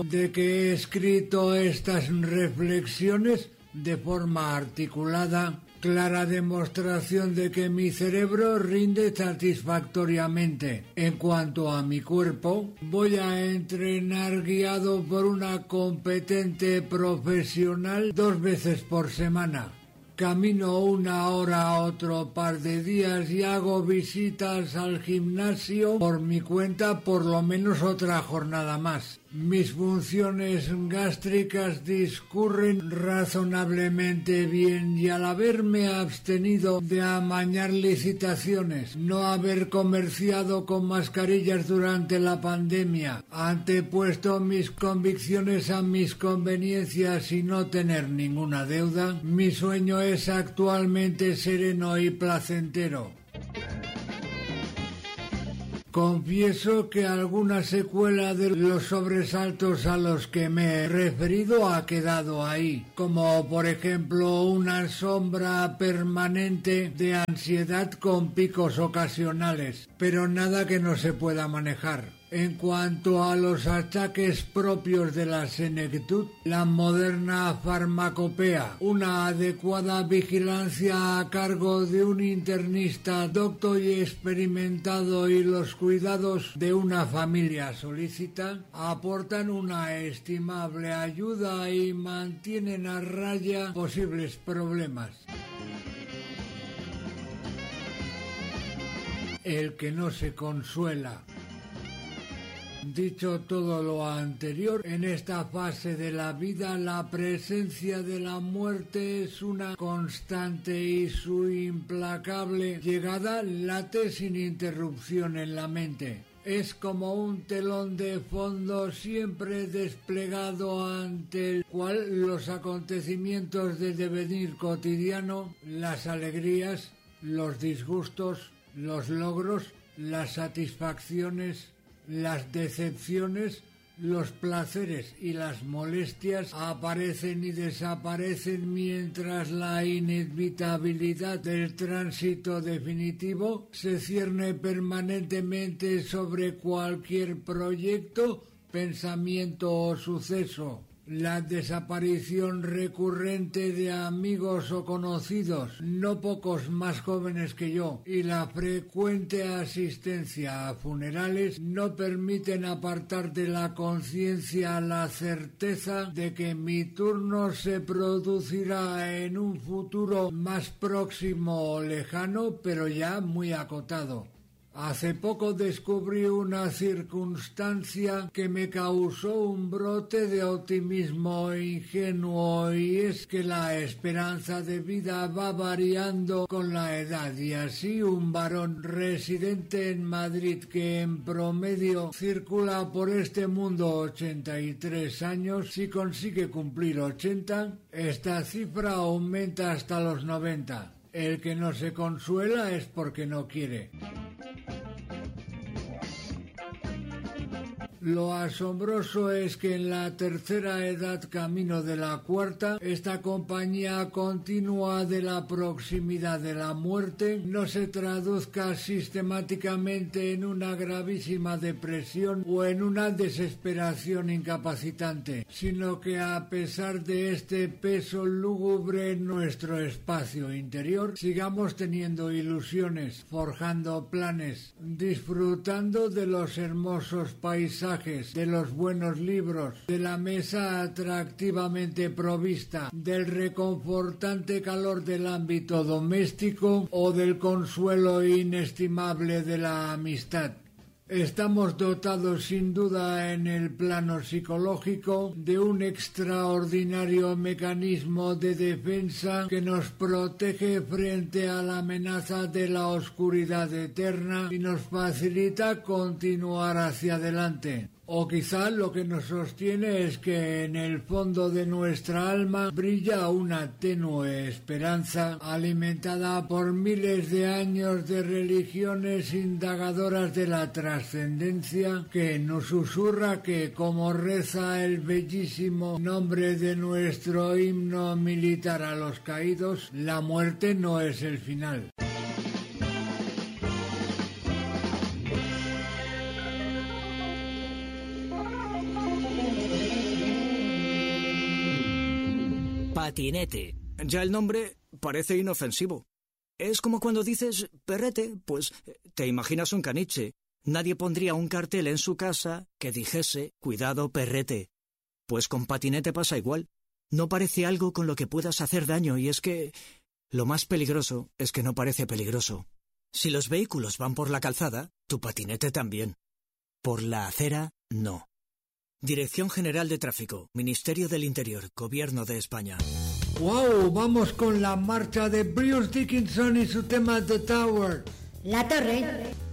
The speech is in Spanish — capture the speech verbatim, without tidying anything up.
de que he escrito estas reflexiones de forma articulada, clara demostración de que mi cerebro rinde satisfactoriamente. En cuanto a mi cuerpo, voy a entrenar guiado por una competente profesional dos veces por semana. Camino una hora otro par de días y hago visitas al gimnasio por mi cuenta por lo menos otra jornada más. Mis funciones gástricas discurren razonablemente bien y al haberme abstenido de amañar licitaciones, no haber comerciado con mascarillas durante la pandemia, antepuesto mis convicciones a mis conveniencias y no tener ninguna deuda, mi sueño es actualmente sereno y placentero. Confieso que alguna secuela de los sobresaltos a los que me he referido ha quedado ahí, como por ejemplo una sombra permanente de ansiedad con picos ocasionales, pero nada que no se pueda manejar. En cuanto a los achaques propios de la senectud, la moderna farmacopea, una adecuada vigilancia a cargo de un internista docto y experimentado y los cuidados de una familia solícita, aportan una estimable ayuda y mantienen a raya posibles problemas. El que no se consuela. Dicho todo lo anterior, en esta fase de la vida la presencia de la muerte es una constante y su implacable llegada late sin interrupción en la mente. Es como un telón de fondo siempre desplegado ante el cual los acontecimientos de devenir cotidiano, las alegrías, los disgustos, los logros, las satisfacciones, las decepciones, los placeres y las molestias aparecen y desaparecen mientras la inevitabilidad del tránsito definitivo se cierne permanentemente sobre cualquier proyecto, pensamiento o suceso. La desaparición recurrente de amigos o conocidos, no pocos más jóvenes que yo, y la frecuente asistencia a funerales no permiten apartar de la conciencia la certeza de que mi turno se producirá en un futuro más próximo o lejano, pero ya muy acotado. Hace poco descubrí una circunstancia que me causó un brote de optimismo ingenuo y es que la esperanza de vida va variando con la edad y así un varón residente en Madrid que en promedio circula por este mundo ochenta y tres años, si consigue cumplir ochenta, esta cifra aumenta hasta los noventa. El que no se consuela es porque no quiere. Lo asombroso es que en la tercera edad camino de la cuarta, esta compañía continua de la proximidad de la muerte no se traduzca sistemáticamente en una gravísima depresión o en una desesperación incapacitante, sino que a pesar de este peso lúgubre en nuestro espacio interior, sigamos teniendo ilusiones, forjando planes, disfrutando de los hermosos paisajes, de los buenos libros, de la mesa atractivamente provista, del reconfortante calor del ámbito doméstico o del consuelo inestimable de la amistad. Estamos dotados sin duda en el plano psicológico de un extraordinario mecanismo de defensa que nos protege frente a la amenaza de la oscuridad eterna y nos facilita continuar hacia adelante. O quizá lo que nos sostiene es que en el fondo de nuestra alma brilla una tenue esperanza alimentada por miles de años de religiones indagadoras de la trascendencia que nos susurra que, como reza el bellísimo nombre de nuestro himno militar a los caídos, la muerte no es el final. patinete. Ya el nombre parece inofensivo. Es como cuando dices perrete, pues te imaginas un caniche. Nadie pondría un cartel en su casa que dijese cuidado perrete. Pues con patinete pasa igual. No parece algo con lo que puedas hacer daño, y es que lo más peligroso es que no parece peligroso. Si los vehículos van por la calzada, tu patinete también. Por la acera, no. Dirección General de Tráfico, Ministerio del Interior, Gobierno de España. ¡Wow! Vamos con la marcha de Bruce Dickinson y su tema The Tower. La torre.